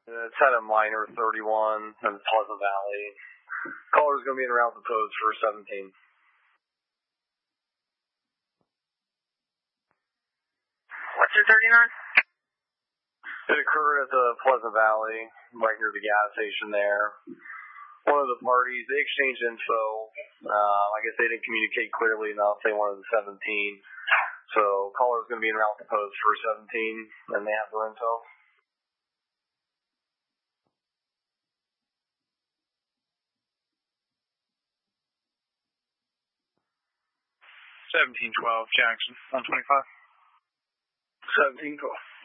It's had a minor 31 in Pleasant Valley. Caller's going to be in route proposed for 17. What's your 39? It occurred at the Pleasant Valley, right near the gas station there. One of the parties, they exchanged info. I guess they didn't communicate clearly enough. They wanted the 17. So caller's going to be in route proposed for 17, and they have their info. $1712 Jackson 125. 1712.